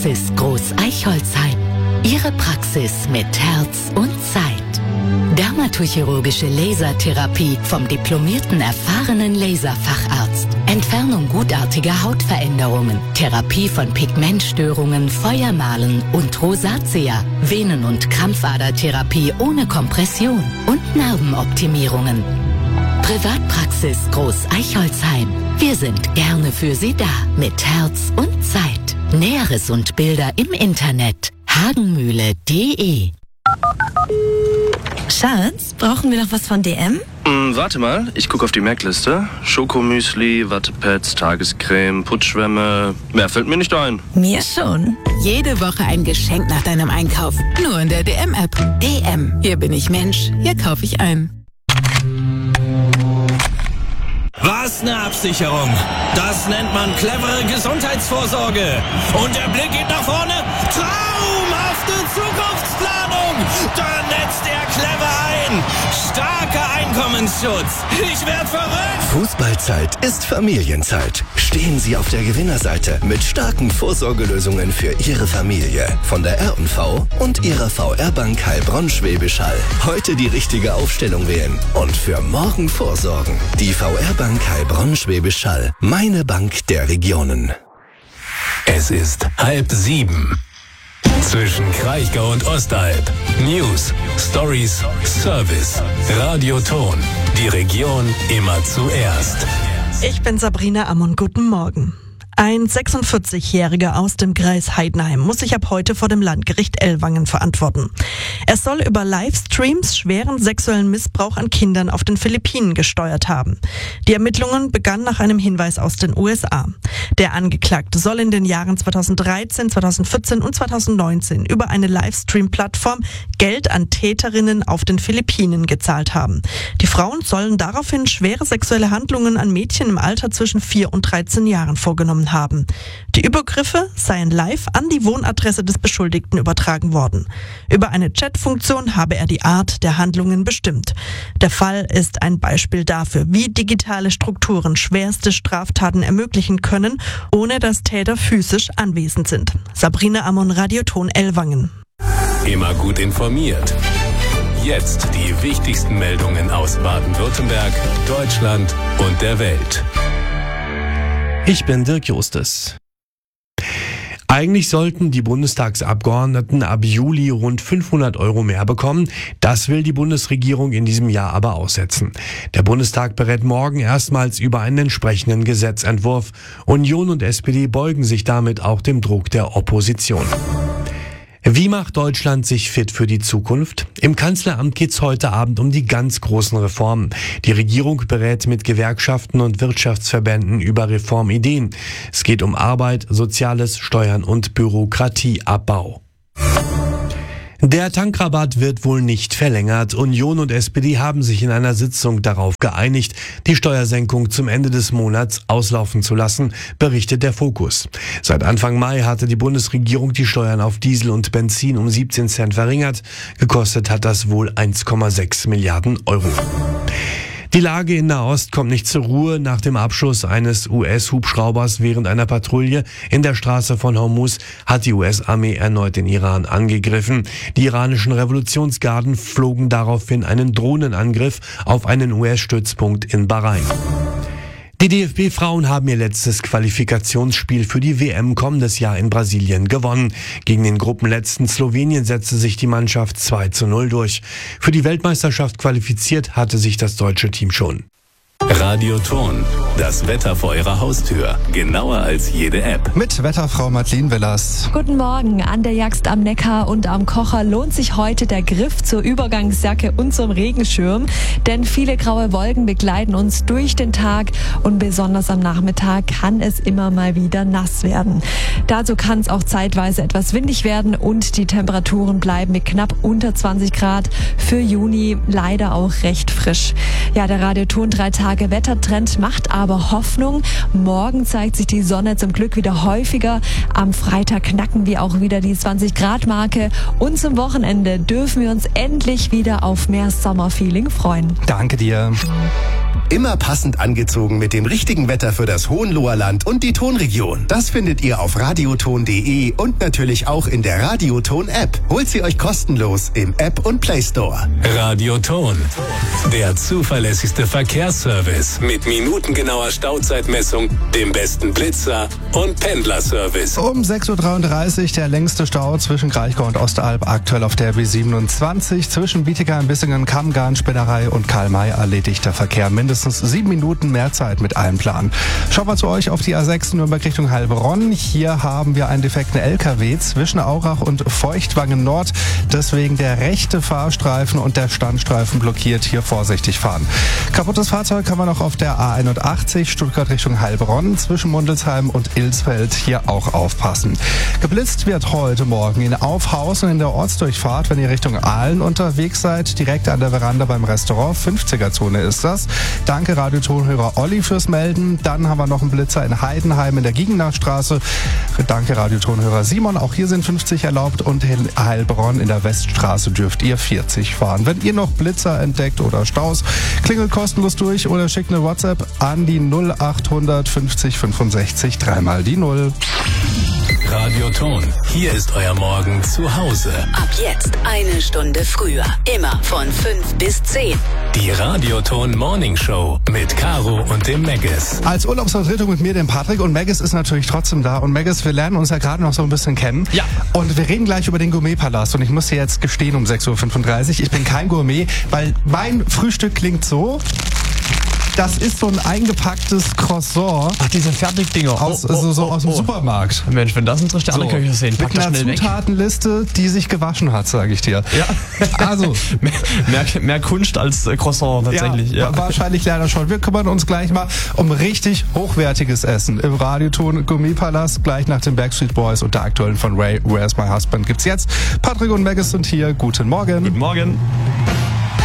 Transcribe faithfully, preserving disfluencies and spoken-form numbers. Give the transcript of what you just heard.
Praxis Groß-Eichholzheim. Ihre Praxis mit Herz und Zeit. Dermatochirurgische Lasertherapie vom diplomierten, erfahrenen Laserfacharzt. Entfernung gutartiger Hautveränderungen. Therapie von Pigmentstörungen, Feuermalen und Rosatia. Venen- und Krampfadertherapie ohne Kompression. Und Narbenoptimierungen. Privatpraxis Groß-Eichholzheim. Wir sind gerne für Sie da. Mit Herz und Zeit. Näheres und Bilder im Internet. hagenmühle punkt de. Schatz, brauchen wir noch was von D M? Hm, warte mal, ich gucke auf die Merkliste. Schokomüsli, Wattepads, Tagescreme, Putzschwämme. Mehr fällt mir nicht ein. Mir schon. Jede Woche ein Geschenk nach deinem Einkauf. Nur in der D M-App. D M. Hier bin ich Mensch. Hier kaufe ich ein. Was eine Absicherung. Das nennt man clevere Gesundheitsvorsorge. Und der Blick geht nach vorne. Traumhafte Zukunftsplanung. Da netzt er clever ein. Starker Einkommensschutz. Ich werd verrückt. Fußballzeit ist Familienzeit. Stehen Sie auf der Gewinnerseite mit starken Vorsorgelösungen für Ihre Familie. Von der R und V und Ihrer V R-Bank Heilbronn-Schwäbisch Hall. Heute die richtige Aufstellung wählen und für morgen vorsorgen. Die V R-Bank Heilbronn-Schwäbisch Hall. Meine Bank der Regionen. Es ist halb sieben. Zwischen Kraichgau und Ostalb. News, Stories, Service. Radioton. Die Region immer zuerst. Ich bin Sabrina Ammon. Guten Morgen. Ein sechsundvierzigjähriger aus dem Kreis Heidenheim muss sich ab heute vor dem Landgericht Ellwangen verantworten. Er soll über Livestreams schweren sexuellen Missbrauch an Kindern auf den Philippinen gesteuert haben. Die Ermittlungen begannen nach einem Hinweis aus den U S A. Der Angeklagte soll in den Jahren zweitausenddreizehn, zweitausendvierzehn und zweitausendneunzehn über eine Livestream-Plattform Geld an Täterinnen auf den Philippinen gezahlt haben. Die Frauen sollen daraufhin schwere sexuelle Handlungen an Mädchen im Alter zwischen vier und dreizehn Jahren vorgenommen haben. Die Übergriffe seien live an die Wohnadresse des Beschuldigten übertragen worden. Über eine Chatfunktion habe er die Art der Handlungen bestimmt. Der Fall ist ein Beispiel dafür, wie digitale Strukturen schwerste Straftaten ermöglichen können, ohne dass Täter physisch anwesend sind. Sabrina Ammon, Radioton Ellwangen. Immer gut informiert. Jetzt die wichtigsten Meldungen aus Baden-Württemberg, Deutschland und der Welt. Ich bin Dirk Justus. Eigentlich sollten die Bundestagsabgeordneten ab Juli rund fünfhundert Euro mehr bekommen. Das will die Bundesregierung in diesem Jahr aber aussetzen. Der Bundestag berät morgen erstmals über einen entsprechenden Gesetzentwurf. Union und S P D beugen sich damit auch dem Druck der Opposition. Wie macht Deutschland sich fit für die Zukunft? Im Kanzleramt geht's heute Abend um die ganz großen Reformen. Die Regierung berät mit Gewerkschaften und Wirtschaftsverbänden über Reformideen. Es geht um Arbeit, Soziales, Steuern und Bürokratieabbau. Der Tankrabatt wird wohl nicht verlängert. Union und S P D haben sich in einer Sitzung darauf geeinigt, die Steuersenkung zum Ende des Monats auslaufen zu lassen, berichtet der Fokus. Seit Anfang Mai hatte die Bundesregierung die Steuern auf Diesel und Benzin um siebzehn Cent verringert. Gekostet hat das wohl eins Komma sechs Milliarden Euro. Die Lage in Nahost kommt nicht zur Ruhe. Nach dem Abschuss eines U S-Hubschraubers während einer Patrouille in der Straße von Hormuz hat die U S-Armee erneut den Iran angegriffen. Die iranischen Revolutionsgarden flogen daraufhin einen Drohnenangriff auf einen U S-Stützpunkt in Bahrain. Die D F B-Frauen haben ihr letztes Qualifikationsspiel für die W M kommendes Jahr in Brasilien gewonnen. Gegen den Gruppenletzten Slowenien setzte sich die Mannschaft zwei zu null durch. Für die Weltmeisterschaft qualifiziert hatte sich das deutsche Team schon. Radioton, das Wetter vor Ihrer Haustür. Genauer als jede App. Mit Wetterfrau Madeleine Willers. Guten Morgen. An der Jagst am Neckar und am Kocher lohnt sich heute der Griff zur Übergangsjacke und zum Regenschirm. Denn viele graue Wolken begleiten uns durch den Tag und besonders am Nachmittag kann es immer mal wieder nass werden. Dazu kann es auch zeitweise etwas windig werden und die Temperaturen bleiben mit knapp unter zwanzig Grad. Für Juni leider auch recht frisch. Ja, der Radioton drei Tage Wettertrend macht aber Hoffnung. Morgen zeigt sich die Sonne zum Glück wieder häufiger. Am Freitag knacken wir auch wieder die zwanzig Grad Marke. Und zum Wochenende dürfen wir uns endlich wieder auf mehr Sommerfeeling freuen. Danke dir. Immer passend angezogen mit dem richtigen Wetter für das Hohenloher Land und die Tonregion. Das findet ihr auf radioton punkt de und natürlich auch in der Radioton-App. Holt sie euch kostenlos im App und Play Store. Radioton, der zuverlässigste Verkehrsservice mit minutengenauer Stauzeitmessung, dem besten Blitzer und Pendlerservice. Um sechs Uhr dreiunddreißig der längste Stau zwischen Kraichgau und Ostalb, aktuell auf der B siebenundzwanzig. Zwischen Bietigheim, Bissingen, Kammgarn, Spinnerei und Karl-May erledigt der Verkehr mindestens sieben Minuten mehr Zeit mit allem Plan. Schauen wir zu euch auf die A sechs Nürnberg Richtung Heilbronn. Hier haben wir einen defekten L K W zwischen Aurach und Feuchtwangen Nord. Deswegen der rechte Fahrstreifen und der Standstreifen blockiert. Hier vorsichtig fahren. Kaputtes Fahrzeug haben wir noch auf der A einundachtzig Stuttgart Richtung Heilbronn. Zwischen Mundelsheim und Ilsfeld. Hier auch aufpassen. Geblitzt wird heute Morgen in Aufhaus und in der Ortsdurchfahrt, wenn ihr Richtung Aalen unterwegs seid. Direkt an der Veranda beim Restaurant. fünfziger-Zone ist das. Danke Radiotonhörer Olli fürs Melden. Dann haben wir noch einen Blitzer in Heidenheim in der Giegenachstraße. Danke Radiotonhörer Simon. Auch hier sind fünfzig erlaubt und in Heilbronn in der Weststraße dürft ihr vierzig fahren. Wenn ihr noch Blitzer entdeckt oder Staus, klingelt kostenlos durch oder schickt eine WhatsApp an die null acht fünfzig fünfundsechzig dreimal die null. Radioton, hier ist euer Morgen zu Hause. Ab jetzt eine Stunde früher. Immer von fünf bis zehn. Die Radioton Morning Show mit Caro und dem Maggis. Als Urlaubsvertretung mit mir, dem Patrick, und Maggis ist natürlich trotzdem da. Und Maggis, wir lernen uns ja gerade noch so ein bisschen kennen. Ja. Und wir reden gleich über den Gourmetpalast. Und ich muss dir jetzt gestehen um sechs Uhr fünfunddreißig, ich bin kein Gourmet, weil mein Frühstück klingt so. Das ist so ein eingepacktes Croissant. Ach, diese Fertigdinger. Aus, oh, oh, also so oh, aus dem oh. Supermarkt. Mensch, wenn das unsere Sterne So, kann ich das sehen. Pack mit das einer schnell weg. Zutatenliste, die sich gewaschen hat, sage ich dir. Ja. Also. mehr, mehr, mehr Kunst als äh, Croissant tatsächlich. Ja, Ja. wahrscheinlich leider schon. Wir kümmern uns gleich mal um richtig hochwertiges Essen im Radioton Gourmetpalast. Gleich nach den Backstreet Boys und der aktuellen von Ray, Where's My Husband, gibt's jetzt. Patrick und Maggis sind hier. Guten Morgen. Guten Morgen.